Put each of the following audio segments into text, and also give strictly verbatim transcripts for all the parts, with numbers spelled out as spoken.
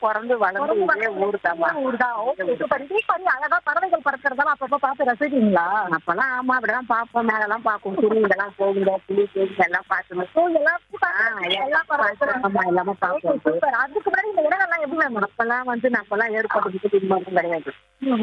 பிறந்து வளர்ந்து இதே ஊர் தாம்மா. ஊர்தான். Okay, super. இதே மாதிரி அழகா பறவைகள் பறக்கிறதெல்லாம் அப்பப்ப பார்த்து ரசிக்கிறீங்களா? அப்பெல்லாம் ஆமா அப்படிதான் பார்ப்போம், மேலெல்லாம் பார்ப்போம். குருவிங்கெல்லாம் போகுங்க, புலி பேசி எல்லாம் பார்க்கணும். ஓ, எல்லாத்தையும் ஆ, பார்த்து எல்லாம் எல்லாம் பறக்கிறோம். ஆமா, எல்லாமே ஓகே, பார்ப்போம். சூப்பர். அதுக்கு முன்னாடி இந்த இடங்கள்லாம் எப்படி மேம்? அப்பெல்லாம் வந்து அப்பெல்லாம் ஏற்படுறதுக்கு பின்பற்றும் கிடையாது.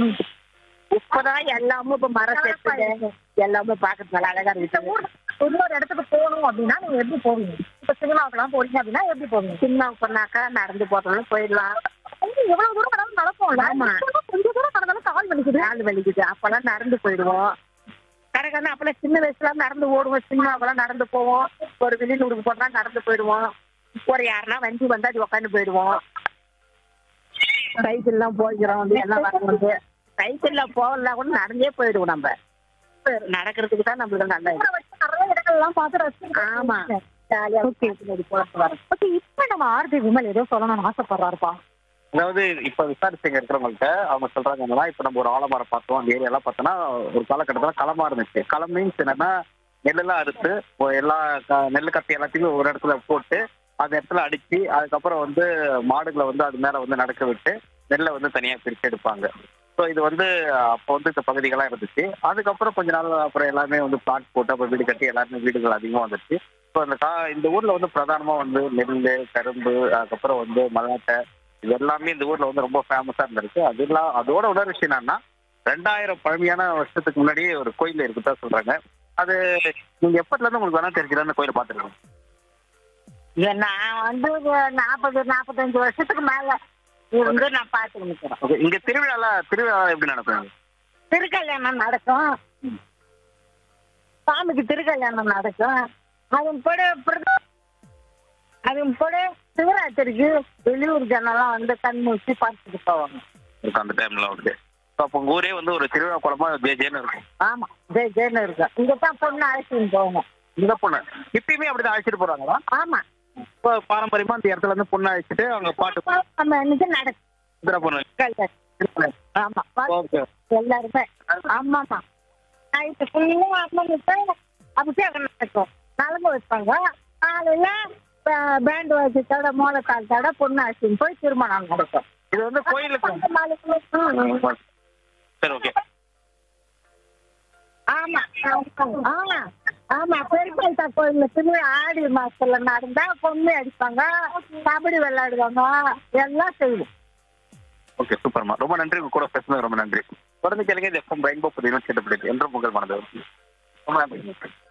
இப்பதான் எல்லாமே இப்ப மரம் செட்டுங்க எல்லாமே பார்க்கறது நல்லா அழகா இந்த இருக்கு. ஊர் இன்னொரு இடத்துக்கு போகணும் அப்படின்னா நீங்க எப்படி போவீங்க? இப்ப சினிமாவுக்கெல்லாம் போறீங்க அப்படின்னா எப்படி போவீங்க? சின்ன பண்ணாக்கா நடந்து போறோம்னு போயிடலாம். வந்து எவ்வளவு தூரம் கடந்து நடப்போம்ல. ஆமா. கொஞ்சம் தூரம் கடந்தாலும் கால் வலிக்குது. கால் வலிக்குது. அப்பெல்லாம் நடந்து போயிடுவோம். கடைக்கான அப்பெல்லாம் சின்ன வயசுல நடந்து ஓடுவோம். சினிமாவெல்லாம் நடந்து போவோம். ஒரு வெளியூருக்கு போனா நடந்து போயிடுவோம். ஒரு யாருன்னா வண்டி வந்தா அது உட்காந்து போயிடுவோம். சைக்கிள் எல்லாம் போய்க்கிறோம் வந்து எல்லாம் வரும்போது சைக்கிள்ல போகலாம் கூட நடந்தே போயிடுவோம். நம்ம நடக்கிறதுக்கு தான் நம்மளுக்கு நல்ல இது. ஊரை வச்சு நிறைய இடங்கள் எல்லாம் பார்த்து ரசிச்சு ஆமா. ஜாலியா ஓகே. போட்டு வரோம். ஓகே, இப்ப நம்ம ஆர்ஜி விமல் ஏதோ சொல்லணும்னு ஆசைப்படுறாருப்பா. அதாவது இப்ப விசாரிச்சுங்க இருக்கிறவங்கள்ட்ட அவங்க சொல்றாங்க என்னன்னா, இப்ப நம்ம ஒரு ஆலமரம் பார்த்தோம், அந்த ஏரியாலாம் பார்த்தோன்னா ஒரு காலகட்டத்தில் களமா இருந்துச்சு. களம் மீன்ஸ் என்னன்னா, நெல்லெல்லாம் அறுத்து ஒ- எல்லா க- நெல் கத்தி எல்லாத்தையுமே ஒரு இடத்துல போட்டு அந்த இடத்துல அடிச்சு அதுக்கப்புறம் வந்து மாடுகளை வந்து அது மேல வந்து நடக்க விட்டு நெல்லை வந்து தனியா பிரிச்சு எடுப்பாங்க. ஸோ இது வந்து அப்போ வந்து இந்த பகுதிகளாக இருந்துச்சு. அதுக்கப்புறம் கொஞ்ச நாள் அப்புறம் எல்லாமே வந்து பிளாட் போட்டு அப்புறம் வீடு கட்டி எல்லாருமே வீடுகள் அதிகமாக வந்துச்சு. ஸோ அந்த கா இந்த ஊர்ல வந்து பிரதானமா வந்து நெல், கரும்பு, அதுக்கப்புறம் வந்து மல்லாட்டை, இது எல்லாமே இந்த ஊர்ல வந்து ரொம்ப ஃபேமஸா இருந்திருக்கு. அது எல்லாம் அதோட உணர் விஷயம் என்னன்னா, ரெண்டாயிரம் பழமையான வருஷத்துக்கு முன்னாடியே ஒரு கோயில் இருக்குதா சொல்றாங்க. அது நீங்க எப்பத்துல இருந்து உங்களுக்கு வேணா தெரிஞ்சுதான் அந்த கோயிலை பார்த்துருக்கோம். இங்க நான் வந்து நாற்பது நாற்பத்தஞ்சு வருஷத்துக்கு மேல இருந்து நான் பார்த்து நிற்கிறேன். ஓகே, இங்க திருவிழால திருவிழா எப்படி நடக்கும்? திருக்கல்யாணம் நடக்கும். சாமிக்கு திருக்கல்யாணம் நடக்கும். அதன் கூட பிரத- அதன் கூட சிவராத்திரிக்கு வெளியூர் ஜனெல்லாம் வந்து கண் மூச்சு பார்த்துட்டு போவாங்க. இருக்கு அந்த டைம்ல. ஓகே. ஸோ அப்போ உங்க ஊரே வந்து ஒரு திருவிழா குளமா ஜே ஜேன்னு இருக்கும். ஆமா, ஜெய் ஜெயின்னு இருக்கும். இங்க தான் பொண்ணு அழைச்சின்னு போவோம். இந்த பொண்ணு இப்பயுமே அப்படிதான் அழைச்சிட்டு போறாங்களா? ஆமா, இப்போ பாரம்பரியமா அந்த இடத்துல இருந்து பொண்ணு அழைச்சிட்டு அவங்க பாட்டு நம்ம இன்னைக்கு நடக்கும் இந்திரா பொண்ணு. கல்யாணம். ஆமா, ஓகே. எல்லாருமே. ஆமாமா, நைட்டு ஃபுல்லும் அம்மனுக்கு அபிஷேகம் நடக்கும். நலங்கு வைப்பாங்க. காலையில பேண்ட் வாசித்தோட மூலத்தாளத்தோட பொண்ணு அழைச்சின்னு போய் திருமணம் நடக்கும். இது வந்து கோயிலுக்கு. ம். சரி, ஓகே. ஆமா ஆமா ஆமா பெருமாள்தா கோயில்ல திருவிழா ஆடி மாசத்துல நடந்தா பொண்ணு அடிப்பாங்க, கபடி விளையாடுவாங்க, எல்லாம் செய்வோம். ஓகே, சூப்பர்மா. ரொம்ப நன்றி. உங்க கூட பேசுனது ரொம்ப நன்றி. தொடர்ந்து கேளுங்க. இது எஃப்எம் ரெயின்போ புதிய கேட்டுப்பிடிக்கு என்றும் உங்கள் மனது. ரொம்ப நன்றி.